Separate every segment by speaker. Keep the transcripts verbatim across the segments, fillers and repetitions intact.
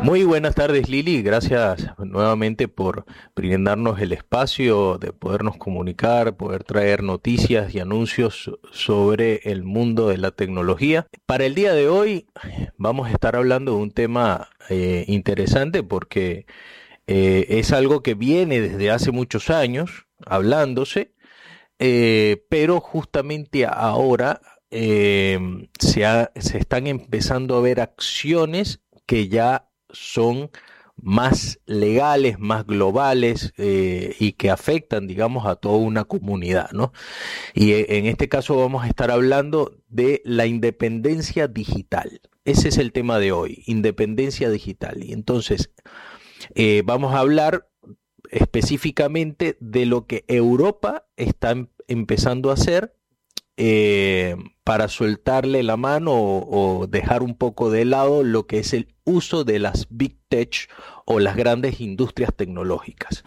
Speaker 1: Muy buenas tardes, Lili. Gracias nuevamente por brindarnos el espacio de podernos comunicar, poder traer noticias y anuncios sobre el mundo de la tecnología. Para el día de hoy vamos a estar hablando de un tema eh, interesante porque eh, es algo que viene desde hace muchos años hablándose, eh, pero justamente ahora eh, se, ha- se están empezando a ver acciones que ya son más legales, más globales eh, y que afectan, digamos, a toda una comunidad, ¿no? Y eh, en este caso vamos a estar hablando de la independencia digital. Ese es el tema de hoy, independencia digital. Y entonces eh, vamos a hablar específicamente de lo que Europa está em- empezando a hacer eh, para soltarle la mano o, o dejar un poco de lado lo que es el uso de las Big Tech o las grandes industrias tecnológicas.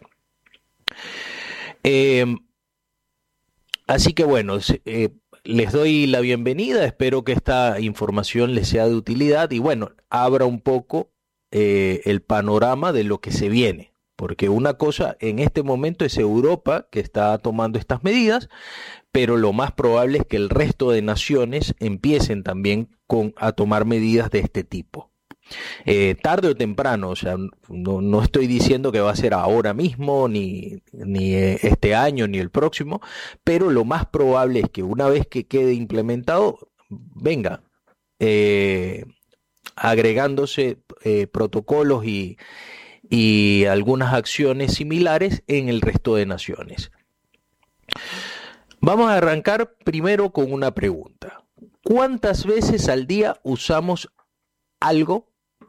Speaker 1: Eh, Así que bueno, se- eh, les doy la bienvenida, espero que esta información les sea de utilidad y bueno, abra un poco eh, el panorama de lo que se viene. Porque una cosa en este momento es Europa que está tomando estas medidas, pero lo más probable es que el resto de naciones empiecen también con, a tomar medidas de este tipo. Eh, tarde o temprano, o sea, no, no estoy diciendo que va a ser ahora mismo, ni, ni eh, este año, ni el próximo, pero lo más probable es que una vez que quede implementado, venga, eh, agregándose eh, protocolos y, y algunas acciones similares en el resto de naciones. Vamos a arrancar primero con una pregunta. ¿Cuántas veces al día usamos algo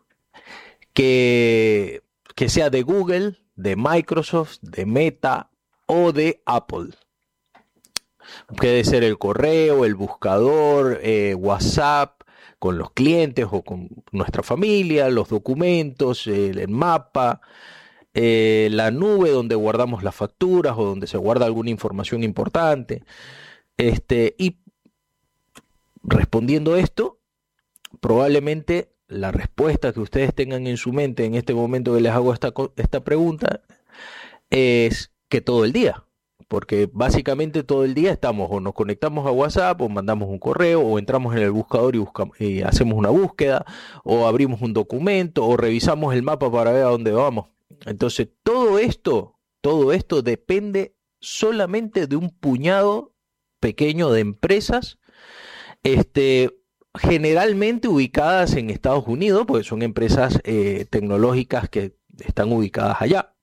Speaker 1: que, que sea de Google, de Microsoft, de Meta o de Apple? Puede ser el correo, el buscador, eh, WhatsApp con los clientes o con nuestra familia, los documentos, el, el mapa, eh, la nube donde guardamos las facturas o donde se guarda alguna información importante. Este, y respondiendo esto, probablemente la respuesta que ustedes tengan en su mente en este momento que les hago esta, esta pregunta es que todo el día. Porque básicamente todo el día estamos o nos conectamos a WhatsApp o mandamos un correo o entramos en el buscador y, buscamos, y hacemos una búsqueda o abrimos un documento o revisamos el mapa para ver a dónde vamos. Entonces todo esto, todo esto depende solamente de un puñado pequeño de empresas, este, generalmente ubicadas en Estados Unidos, porque son empresas eh, tecnológicas que están ubicadas allá.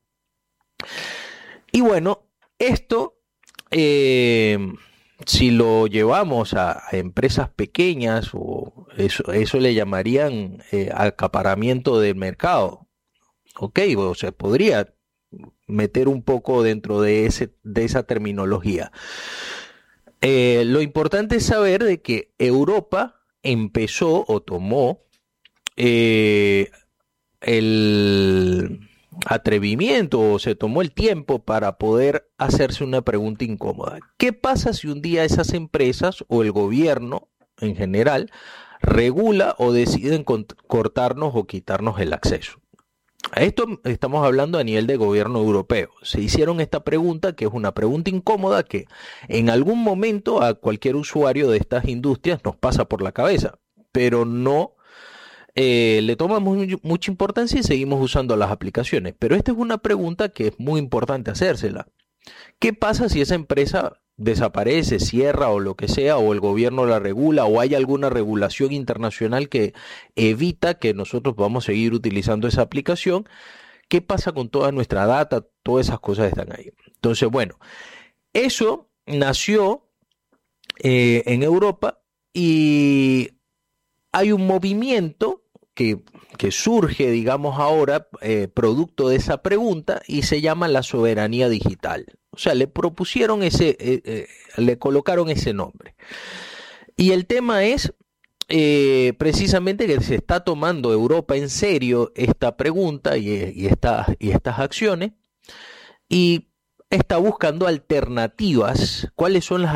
Speaker 1: Y bueno, esto, eh, si lo llevamos a, a empresas pequeñas, o eso, eso le llamarían eh, acaparamiento del mercado, ¿ok? O se podría meter un poco dentro de, ese, de esa terminología. Eh, lo importante es saber de que Europa empezó o tomó eh, el atrevimiento o se tomó el tiempo para poder hacerse una pregunta incómoda. ¿Qué pasa si un día esas empresas o el gobierno en general regula o deciden cortarnos o quitarnos el acceso? A esto estamos hablando a nivel de gobierno europeo. Se hicieron esta pregunta, que es una pregunta incómoda que en algún momento a cualquier usuario de estas industrias nos pasa por la cabeza, pero no eh, le tomamos mucha importancia y seguimos usando las aplicaciones. Pero esta es una pregunta que es muy importante hacérsela. ¿Qué pasa si esa empresa desaparece, cierra o lo que sea, o el gobierno la regula, o hay alguna regulación internacional que evita que nosotros podamos seguir utilizando esa aplicación? ¿Qué pasa con toda nuestra data? Todas esas cosas están ahí. Entonces, bueno, eso nació eh, en Europa y hay un movimiento que, que surge, digamos, ahora, eh, producto de esa pregunta y se llama la soberanía digital. O sea, le propusieron ese, eh, eh, le colocaron ese nombre. Y el tema es eh, precisamente que se está tomando Europa en serio esta pregunta y, y, esta, y estas acciones y está buscando alternativas. ¿Cuáles son las